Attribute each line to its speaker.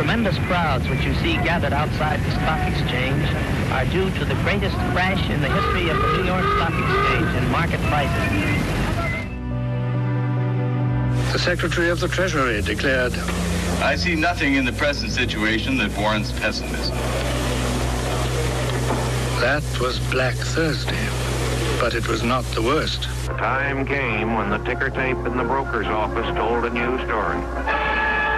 Speaker 1: tremendous crowds which you see gathered outside the stock exchange are due to the greatest crash in the history of the New York Stock Exchange in market prices.
Speaker 2: The Secretary of the Treasury declared,
Speaker 3: I see nothing in the present situation that warrants pessimism.
Speaker 2: That was Black Thursday, but it was not the worst.
Speaker 4: The time came when the ticker tape in the broker's office told a new story.